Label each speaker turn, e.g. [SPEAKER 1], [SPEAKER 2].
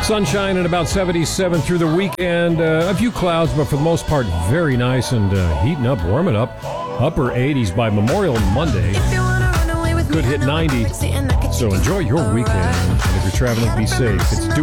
[SPEAKER 1] Sunshine at about 77 through the weekend. A few clouds, but for the most part, very nice and heating up, warming up. Upper 80s by Memorial Monday. Could hit 90. So enjoy your weekend. And if you're traveling, be safe. It's